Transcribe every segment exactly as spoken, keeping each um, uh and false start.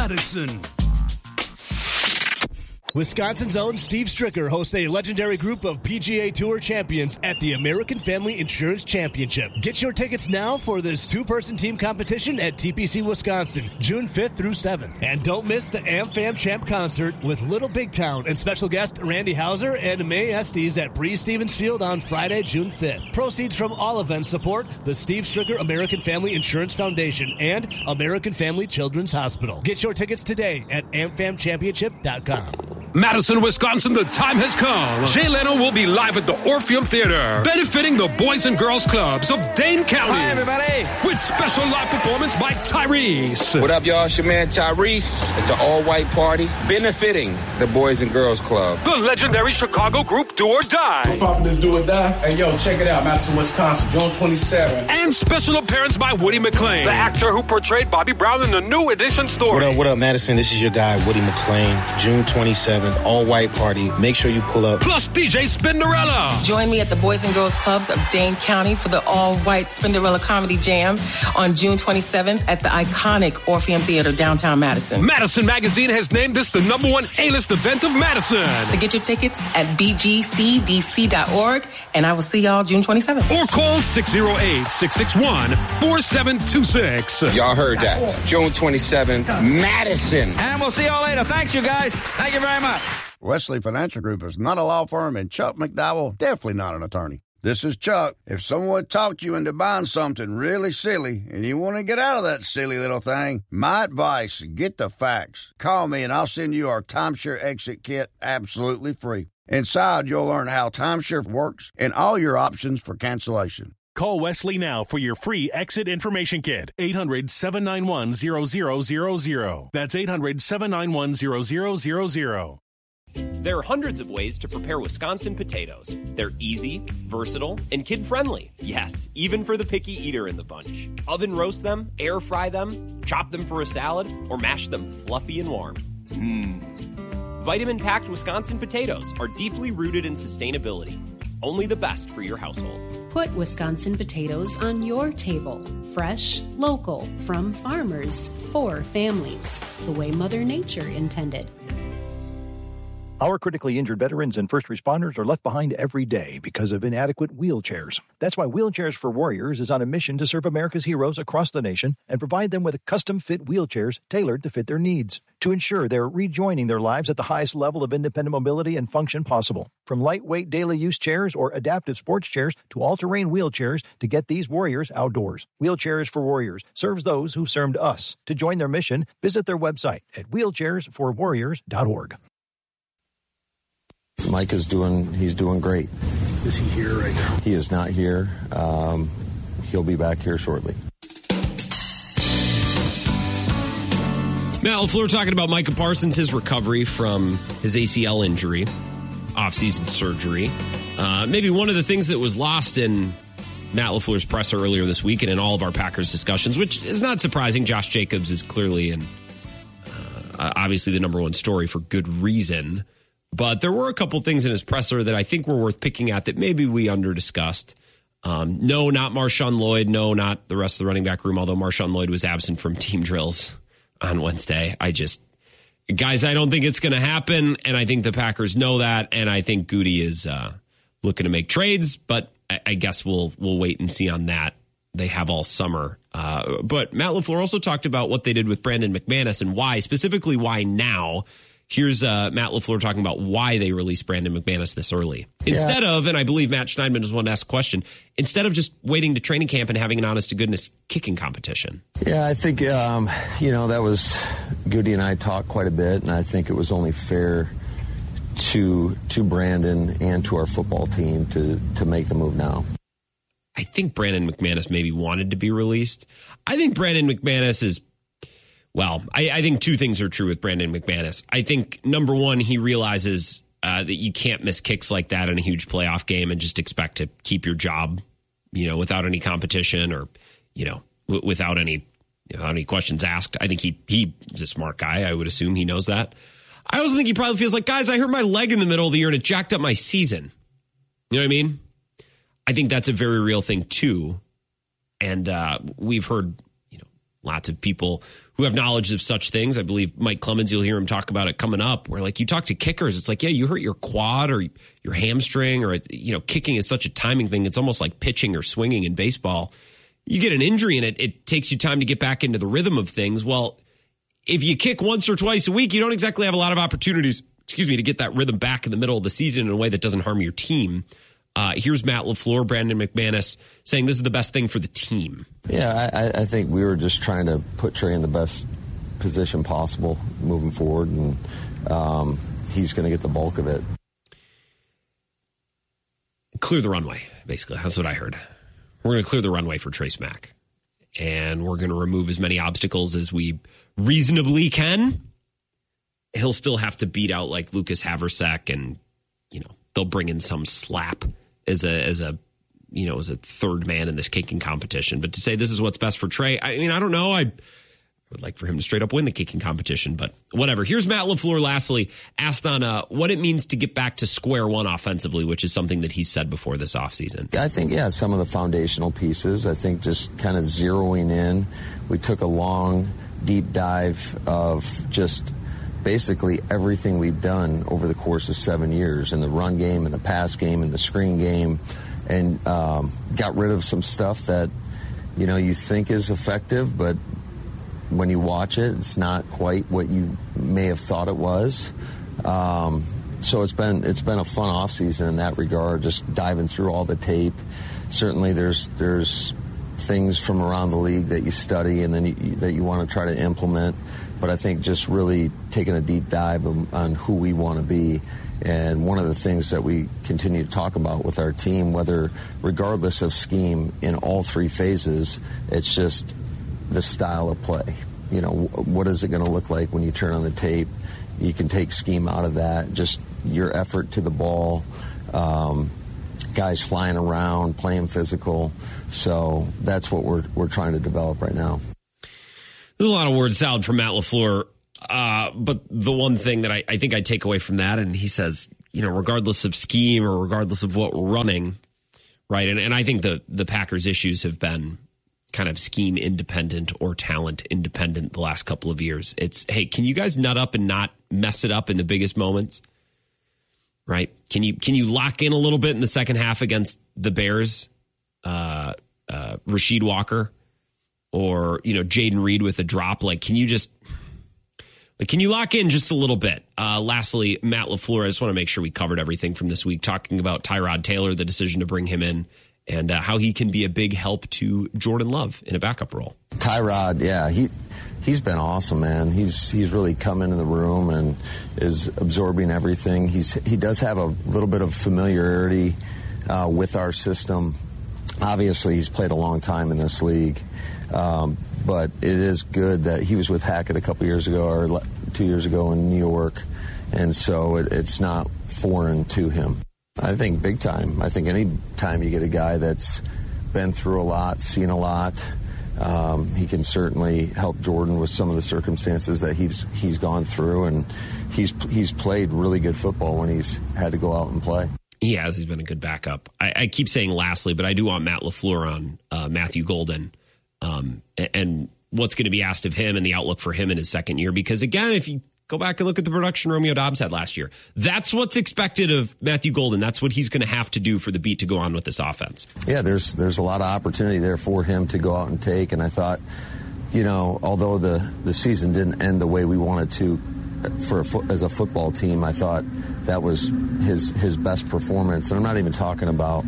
Madison. Wisconsin's own Steve Stricker hosts a legendary group of P G A Tour champions at the American Family Insurance Championship. Get your tickets now for this two-person team competition at T P C Wisconsin, June fifth through seventh. And don't miss the AmFam Champ concert with Little Big Town and special guest Randy Hauser and May Estes at Breeze Stevens Field on Friday, June fifth. Proceeds from all events support the Steve Stricker American Family Insurance Foundation and American Family Children's Hospital. Get your tickets today at am fam championship dot com. Madison, Wisconsin, the time has come. Jay Leno will be live at the Orpheum Theater, benefiting the Boys and Girls Clubs of Dane County. Hi, everybody. With special live performance by Tyrese. What up, y'all? It's your man, Tyrese. It's an all-white party benefiting the Boys and Girls Club. The legendary Chicago group Do or Die. What's poppin' this Do or Die? Hey, yo, check it out. Madison, Wisconsin, June twenty-seventh. And special appearance by Woody McClain, the actor who portrayed Bobby Brown in the New Edition story. What up, what up, Madison? This is your guy, Woody McClain. June twenty-seventh. All-white party. Make sure you pull up. Plus D J Spinderella. Join me at the Boys and Girls Clubs of Dane County for the all-white Spinderella Comedy Jam on June twenty-seventh at the iconic Orpheum Theater, downtown Madison. Madison Magazine has named this the number one A-list event of Madison. So get your tickets at b g c d c dot org, and I will see y'all June twenty-seventh. Or call six oh eight, six six one, four seven two six. Y'all heard that. June twenty-seventh, Madison. And we'll see y'all later. Thanks, you guys. Thank you very much. Wesley Financial Group is not a law firm, and Chuck McDowell, definitely not an attorney. This is Chuck. If someone talked you into buying something really silly and you want to get out of that silly little thing, my advice, get the facts. Call me and I'll send you our timeshare exit kit absolutely free. Inside, you'll learn how timeshare works and all your options for cancellation. Call Wesley now for your free exit information kit. eight hundred, seven nine one, zero zero zero zero. That's eight hundred, seven nine one, zero zero zero zero. There are hundreds of ways to prepare Wisconsin potatoes. They're easy, versatile, and kid-friendly. Yes, even for the picky eater in the bunch. Oven roast them, air fry them, chop them for a salad, or mash them fluffy and warm. Mmm. Vitamin-packed Wisconsin potatoes are deeply rooted in sustainability. Only the best for your household. Put Wisconsin potatoes on your table. Fresh, local, from farmers, for families. The way Mother Nature intended. Our critically injured veterans and first responders are left behind every day because of inadequate wheelchairs. That's why Wheelchairs for Warriors is on a mission to serve America's heroes across the nation and provide them with custom-fit wheelchairs tailored to fit their needs to ensure they're rejoining their lives at the highest level of independent mobility and function possible. From lightweight daily use chairs or adaptive sports chairs to all-terrain wheelchairs to get these warriors outdoors. Wheelchairs for Warriors serves those who served us. To join their mission, visit their website at wheelchairs for warriors dot org. Mike is doing, he's doing great. Is he here right now? He is not here. Um, he'll be back here shortly. Matt LaFleur talking about Micah Parsons, his recovery from his A C L injury, off-season surgery. Uh, maybe one of the things that was lost in Matt LaFleur's presser earlier this week and in all of our Packers discussions, which is not surprising. Josh Jacobs is clearly and uh, obviously the number one story for good reason. But there were a couple things in his presser that I think were worth picking at that maybe we under-discussed. Um, no, not Marshawn Lloyd. No, not the rest of the running back room, although Marshawn Lloyd was absent from team drills on Wednesday. I just, guys, I don't think it's going to happen, and I think the Packers know that, and I think Goody is uh, looking to make trades, but I, I guess we'll we'll wait and see on that. They have all summer. Uh, but Matt LaFleur also talked about what they did with Brandon McManus and why, specifically why now. Here's uh, Matt LaFleur talking about why they released Brandon McManus this early. Instead yeah. of, and I believe Matt Schneidman was one to ask a question, instead of just waiting to training camp and having an honest-to-goodness kicking competition. Yeah, I think, um, you know, that was, Goody and I talked quite a bit, and I think it was only fair to to Brandon and to our football team to, to make the move now. I think Brandon McManus maybe wanted to be released. I think Brandon McManus is Well, I, I think two things are true with Brandon McManus. I think, number one, he realizes uh, that you can't miss kicks like that in a huge playoff game and just expect to keep your job, you know, without any competition or, you know, w- without any without any questions asked. I think he he's a smart guy. I would assume he knows that. I also think he probably feels like, guys, I hurt my leg in the middle of the year and it jacked up my season. You know what I mean? I think that's a very real thing, too. And uh, we've heard, you know, lots of people who have knowledge of such things. I believe Mike Clemens, you'll hear him talk about it coming up, where like you talk to kickers, it's like, yeah, you hurt your quad or your hamstring, or, you know, kicking is such a timing thing. It's almost like pitching or swinging in baseball. You get an injury and it, it takes you time to get back into the rhythm of things. Well, if you kick once or twice a week, you don't exactly have a lot of opportunities, excuse me, to get that rhythm back in the middle of the season in a way that doesn't harm your team. Uh, here's Matt LaFleur, Brandon McManus saying this is the best thing for the team. Yeah, I, I think we were just trying to put Trey in the best position possible moving forward, and um, he's going to get the bulk of it. Clear the runway, basically. That's what I heard. We're going to clear the runway for Trace Mack, and we're going to remove as many obstacles as we reasonably can. He'll still have to beat out like Lucas Haversack, and, you know, they'll bring in some slap as a, as a, you know, as a third man in this kicking competition. But to say this is what's best for Trey, I mean, I don't know. I would like for him to straight up win the kicking competition, but whatever. Here's Matt LaFleur, lastly, asked on uh, what it means to get back to square one offensively, which is something that he said before this offseason. I think, yeah, some of the foundational pieces, I think just kind of zeroing in. We took a long, deep dive of just basically everything we've done over the course of seven years in the run game and the pass game and the screen game, and um, got rid of some stuff that, you know, you think is effective, but when you watch it, it's not quite what you may have thought it was. Um, so it's been it's been a fun offseason in that regard, just diving through all the tape. Certainly there's there's things from around the league that you study and then you, that you want to try to implement. But I think just really taking a deep dive on, on who we want to be. And one of the things that we continue to talk about with our team, whether regardless of scheme in all three phases, it's just the style of play. You know, what is it going to look like when you turn on the tape? You can take scheme out of that, just your effort to the ball, um, guys flying around, playing physical. So that's what we're we're trying to develop right now. There's a lot of word salad from Matt LaFleur, uh, but the one thing that I, I think I take away from that, and he says, you know, regardless of scheme or regardless of what we're running, right, and, and I think the, the Packers' issues have been kind of scheme independent or talent independent the last couple of years. It's, hey, can you guys nut up and not mess it up in the biggest moments, right? Can you can you lock in a little bit in the second half against the Bears, uh, uh, Rasheed Walker, or, you know, Jaden Reed with a drop? Like, can you just, like, can you lock in just a little bit? Uh, lastly, Matt LaFleur, I just want to make sure we covered everything from this week, talking about Tyrod Taylor, the decision to bring him in, and uh, how he can be a big help to Jordan Love in a backup role. Tyrod, yeah, he he's been awesome, man. He's he's really come into the room and is absorbing everything. He's he does have a little bit of familiarity uh, with our system. Obviously, he's played a long time in this league. Um, but it is good that he was with Hackett a couple years ago or two years ago in New York, and so it, it's not foreign to him. I think big time. I think any time you get a guy that's been through a lot, seen a lot, um, he can certainly help Jordan with some of the circumstances that he's he's gone through, and he's he's played really good football when he's had to go out and play. He has. He's been a good backup. I, I keep saying lastly, but I do want Matt LaFleur on uh, Matthew Golden. Um, and what's going to be asked of him and the outlook for him in his second year. Because, again, if you go back and look at the production Romeo Doubs had last year, that's what's expected of Matthew Golden. That's what he's going to have to do for the beat to go on with this offense. Yeah, there's there's a lot of opportunity there for him to go out and take. And I thought, you know, although the, the season didn't end the way we wanted to for a fo- as a football team, I thought that was his, his best performance. And I'm not even talking about,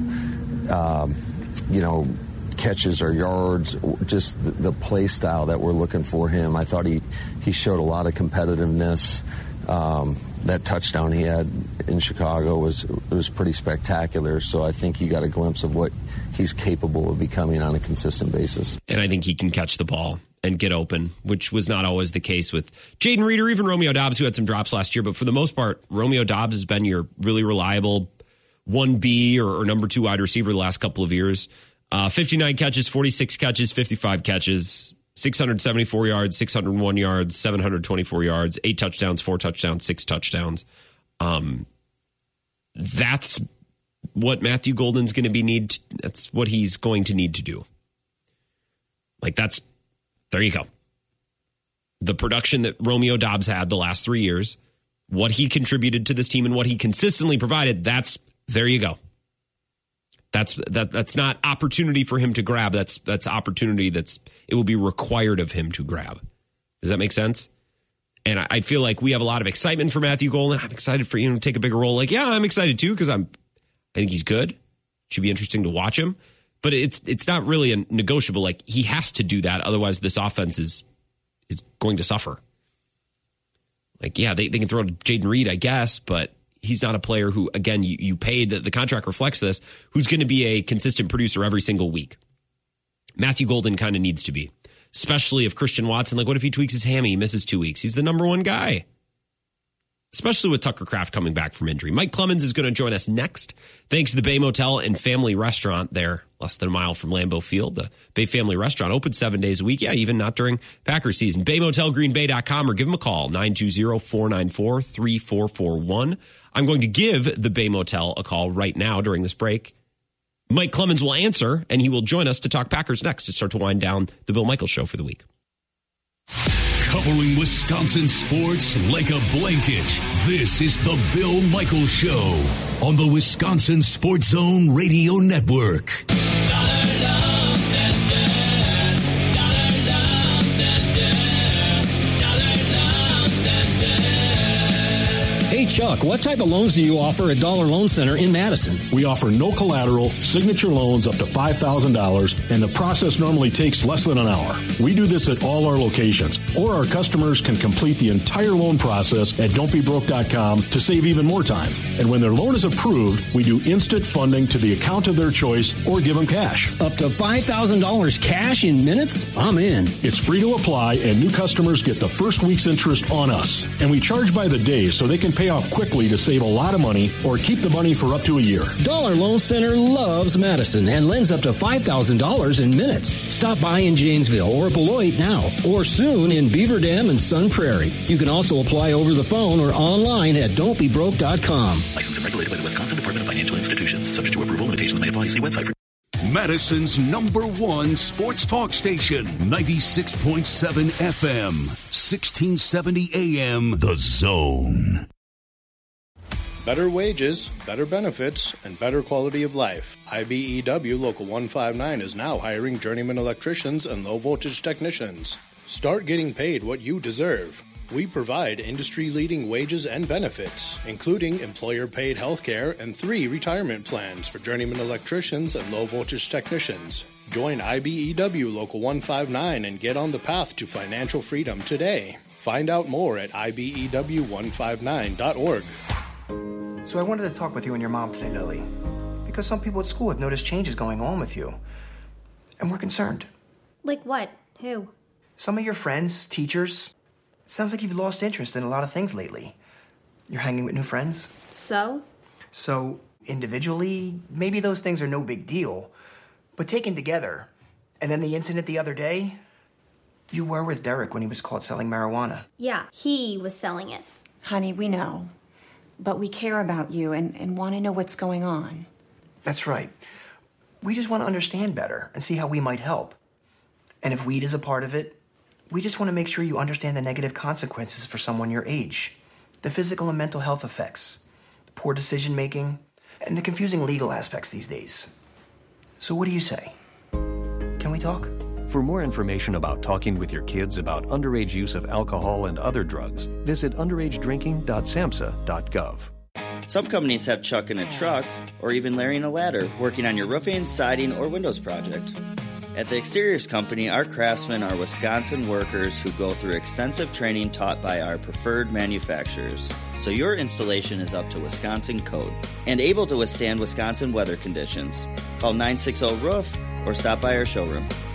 um, you know, catches or yards, just the, the play style that we're looking for him. I thought he, he showed a lot of competitiveness. Um, that touchdown he had in Chicago was was pretty spectacular. So I think he got a glimpse of what he's capable of becoming on a consistent basis. And I think he can catch the ball and get open, which was not always the case with Jaden Reed or even Romeo Doubs, who had some drops last year. But for the most part, Romeo Doubs has been your really reliable one B or, or number two wide receiver the last couple of years. Uh, fifty-nine catches, forty-six catches, fifty-five catches, six hundred seventy-four yards, six hundred one yards, seven hundred twenty-four yards, eight touchdowns, four touchdowns, six touchdowns. Um, that's what Matthew Golden's going to be need. That's what he's going to need to do. Like that's, there you go. the production that Romeo Doubs had the last three years, what he contributed to this team and what he consistently provided, that's, there you go. That's that. That's not opportunity for him to grab. That's that's opportunity that's, it will be required of him to grab. Does that make sense? And I, I feel like we have a lot of excitement for Matthew Golden. I'm excited for, you know, to take a bigger role. Like, yeah, I'm excited too, because I'm, I think he's good. Should be interesting to watch him. But it's it's not really a negotiable. Like, he has to do that. Otherwise, this offense is is going to suffer. Like, yeah, they, they can throw to Jaden Reed, I guess, but he's not a player who, again, you, you paid, the, the contract reflects this, who's going to be a consistent producer every single week. Matthew Golden kind of needs to be, especially if Christian Watson, like, what if he tweaks his hammy, he misses two weeks? He's the number one guy. Especially with Tucker Kraft coming back from injury. Mike Clemens is going to join us next. Thanks to the Bay Motel and Family Restaurant there, less than a mile from Lambeau Field. The Bay Family Restaurant open seven days a week. Yeah, even not during Packers season. Bay Motel Green Bay dot com or give them a call, nine two zero, four nine four, three four four one. I'm going to give the Bay Motel a call right now during this break. Mike Clemens will answer, and he will join us to talk Packers next to start to wind down the Bill Michaels Show for the week. Covering Wisconsin sports like a blanket, this is the Bill Michaels Show on the Wisconsin Sports Zone Radio Network. Hey, Chuck, what type of loans do you offer at Dollar Loan Center in Madison? We offer no collateral, signature loans up to five thousand dollars, and the process normally takes less than an hour. We do this at all our locations, or our customers can complete the entire loan process at don't be broke dot com to save even more time. And when their loan is approved, we do instant funding to the account of their choice or give them cash. Up to five thousand dollars cash in minutes? I'm in. It's free to apply, and new customers get the first week's interest on us. And we charge by the day so they can pay off quickly to save a lot of money or keep the money for up to a year. Dollar Loan Center loves Madison and lends up to five thousand dollars in minutes. Stop by in Janesville or Beloit now, or soon in Beaver Dam and Sun Prairie. You can also apply over the phone or online at don't be broke dot com. Licensed and regulated by the Wisconsin Department of Financial Institutions. Subject to approval, limitations may apply. See website for Madison's number one sports talk station, ninety-six point seven F M, sixteen seventy A M, The Zone. Better wages, better benefits, and better quality of life. I B E W Local one fifty-nine is now hiring journeyman electricians and low-voltage technicians. Start getting paid what you deserve. We provide industry-leading wages and benefits, including employer-paid health care and three retirement plans for journeyman electricians and low-voltage technicians. Join I B E W Local one fifty-nine and get on the path to financial freedom today. Find out more at I B E W one fifty-nine dot org. So I wanted to talk with you and your mom today, Lily, because some people at school have noticed changes going on with you, and we're concerned. Like what? Who? Some of your friends, teachers. It sounds like you've lost interest in a lot of things lately. You're hanging with new friends. So? So, individually, maybe those things are no big deal, but taken together, and then the incident the other day, you were with Derek when he was caught selling marijuana. Yeah, he was selling it. Honey, we know. But we care about you and, and want to know what's going on. That's right. We just want to understand better and see how we might help. And if weed is a part of it, we just want to make sure you understand the negative consequences for someone your age, the physical and mental health effects, the poor decision-making, and the confusing legal aspects these days. So what do you say? Can we talk? For more information about talking with your kids about underage use of alcohol and other drugs, visit underage drinking dot samhsa dot gov. Some companies have Chuck in a truck, or even Larry in a ladder, working on your roofing, siding, or windows project. At the Exteriors Company, our craftsmen are Wisconsin workers who go through extensive training taught by our preferred manufacturers, so your installation is up to Wisconsin code and able to withstand Wisconsin weather conditions. Call nine six zero roof or stop by our showroom.